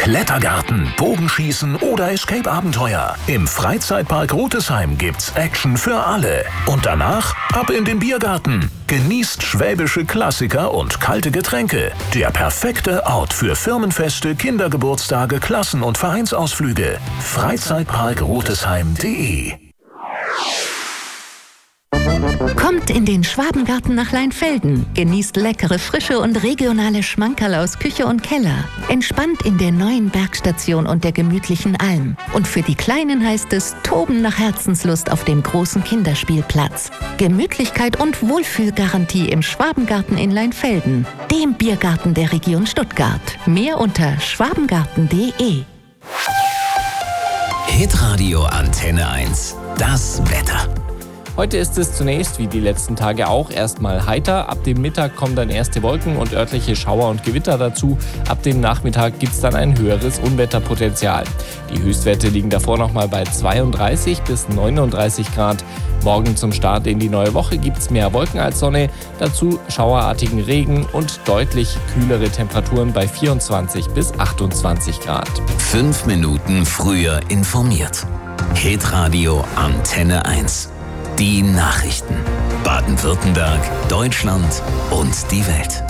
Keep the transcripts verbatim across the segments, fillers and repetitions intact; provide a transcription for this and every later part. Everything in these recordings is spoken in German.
Klettergarten, Bogenschießen oder Escape-Abenteuer. Im Freizeitpark Rutesheim gibt's Action für alle. Und danach ab in den Biergarten. Genießt schwäbische Klassiker und kalte Getränke. Der perfekte Ort für Firmenfeste, Kindergeburtstage, Klassen- und Vereinsausflüge. Freizeitpark Rutesheim punkt de. Kommt in den Schwabengarten nach Leinfelden. Genießt leckere, frische und regionale Schmankerl aus Küche und Keller. Entspannt in der neuen Bergstation und der gemütlichen Alm. Und für die Kleinen heißt es Toben nach Herzenslust auf dem großen Kinderspielplatz. Gemütlichkeit und Wohlfühlgarantie im Schwabengarten in Leinfelden, dem Biergarten der Region Stuttgart. Mehr unter schwabengarten punkt de. Hitradio Antenne eins. Das Wetter. Heute ist es zunächst, wie die letzten Tage auch, erstmal heiter. Ab dem Mittag kommen dann erste Wolken und örtliche Schauer und Gewitter dazu. Ab dem Nachmittag gibt es dann ein höheres Unwetterpotenzial. Die Höchstwerte liegen davor nochmal bei zweiunddreißig bis neununddreißig Grad. Morgen zum Start in die neue Woche gibt es mehr Wolken als Sonne. Dazu schauerartigen Regen und deutlich kühlere Temperaturen bei vierundzwanzig bis achtundzwanzig Grad. Fünf Minuten früher informiert. Hitradio Antenne eins. Die Nachrichten. Baden-Württemberg, Deutschland und die Welt.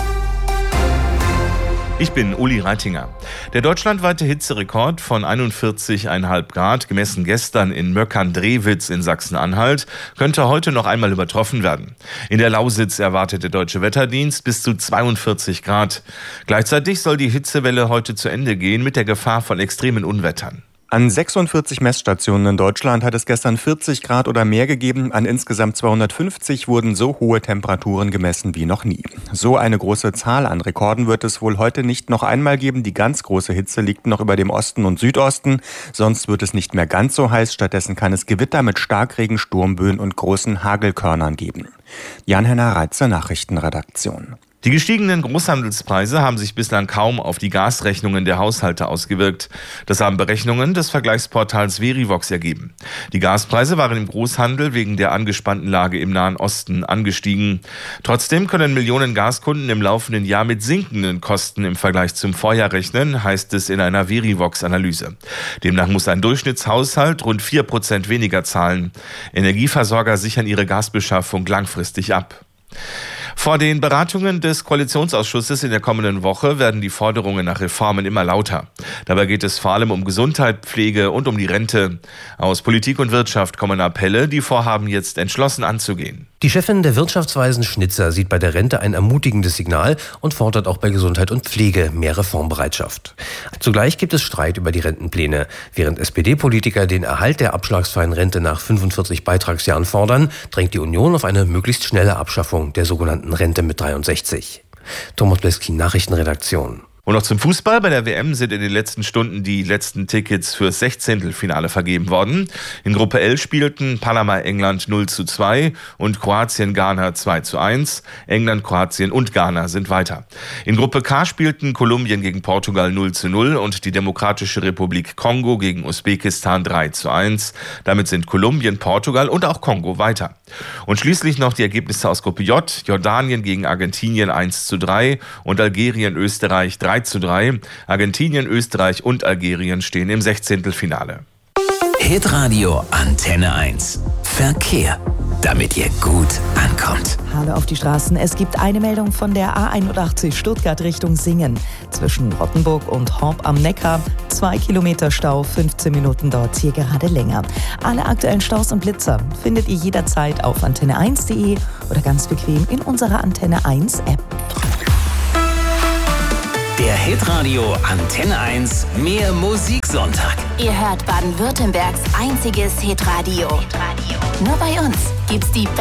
Ich bin Uli Reitinger. Der deutschlandweite Hitzerekord von einundvierzig Komma fünf Grad, gemessen gestern in Möckern-Drewitz in Sachsen-Anhalt, könnte heute noch einmal übertroffen werden. In der Lausitz erwartet der Deutsche Wetterdienst bis zu zweiundvierzig Grad. Gleichzeitig soll die Hitzewelle heute zu Ende gehen mit der Gefahr von extremen Unwettern. An sechsundvierzig Messstationen in Deutschland hat es gestern vierzig Grad oder mehr gegeben. An insgesamt zweihundertfünfzig wurden so hohe Temperaturen gemessen wie noch nie. So eine große Zahl an Rekorden wird es wohl heute nicht noch einmal geben. Die ganz große Hitze liegt noch über dem Osten und Südosten. Sonst wird es nicht mehr ganz so heiß. Stattdessen kann es Gewitter mit Starkregen, Sturmböen und großen Hagelkörnern geben. Jan-Henner Reitzer, Nachrichtenredaktion. Die gestiegenen Großhandelspreise haben sich bislang kaum auf die Gasrechnungen der Haushalte ausgewirkt. Das haben Berechnungen des Vergleichsportals Verivox ergeben. Die Gaspreise waren im Großhandel wegen der angespannten Lage im Nahen Osten angestiegen. Trotzdem können Millionen Gaskunden im laufenden Jahr mit sinkenden Kosten im Vergleich zum Vorjahr rechnen, heißt es in einer Verivox-Analyse. Demnach muss ein Durchschnittshaushalt rund vier Prozent weniger zahlen. Energieversorger sichern ihre Gasbeschaffung langfristig ab. Vor den Beratungen des Koalitionsausschusses in der kommenden Woche werden die Forderungen nach Reformen immer lauter. Dabei geht es vor allem um Gesundheit, Pflege und um die Rente. Aus Politik und Wirtschaft kommen Appelle, die Vorhaben jetzt entschlossen anzugehen. Die Chefin der Wirtschaftsweisen Schnitzer sieht bei der Rente ein ermutigendes Signal und fordert auch bei Gesundheit und Pflege mehr Reformbereitschaft. Zugleich gibt es Streit über die Rentenpläne. Während S P D-Politiker den Erhalt der abschlagsfreien Rente nach fünfundvierzig Beitragsjahren fordern, drängt die Union auf eine möglichst schnelle Abschaffung der sogenannten Rente mit dreiundsechzig. Thomas Bleski, Nachrichtenredaktion. Und noch zum Fußball. Bei der W M sind in den letzten Stunden die letzten Tickets fürs Sechzehntelfinale vergeben worden. In Gruppe L spielten Panama England null zu zwei und Kroatien Ghana zwei zu eins. England, Kroatien und Ghana sind weiter. In Gruppe K spielten Kolumbien gegen Portugal null zu null und die Demokratische Republik Kongo gegen Usbekistan drei zu eins. Damit sind Kolumbien, Portugal und auch Kongo weiter. Und schließlich noch die Ergebnisse aus Gruppe J. Jordanien gegen Argentinien eins zu drei und Algerien, Österreich drei zu drei. Argentinien, Österreich und Algerien stehen im Sechzehntelfinale. Hitradio Antenne eins. Verkehr, damit ihr gut ankommt. Hallo auf die Straßen. Es gibt eine Meldung von der A einundachtzig Stuttgart Richtung Singen. Zwischen Rottenburg und Horb am Neckar. Zwei Kilometer Stau, fünfzehn Minuten dauert hier gerade länger. Alle aktuellen Staus und Blitzer findet ihr jederzeit auf antenne eins punkt de oder ganz bequem in unserer Antenne eins App. Der Hitradio Antenne eins Mehr Musiksonntag. Ihr hört Baden-Württembergs einziges Hitradio. Hitradio. Nur bei uns gibt's die